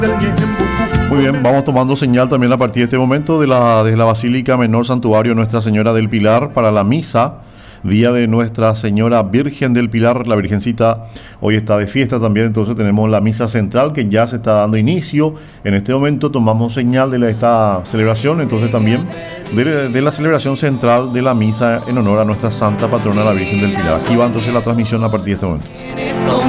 Muy bien, vamos tomando señal también a partir de este momento desde la Basílica Menor Santuario Nuestra Señora del Pilar para la misa, día de Nuestra Señora Virgen del Pilar. La Virgencita hoy está de fiesta también, entonces tenemos la misa central que ya se está dando inicio. En este momento tomamos señal de esta celebración, entonces también de la celebración central de la misa en honor a nuestra Santa Patrona, la Virgen del Pilar. Aquí va entonces la transmisión a partir de este momento.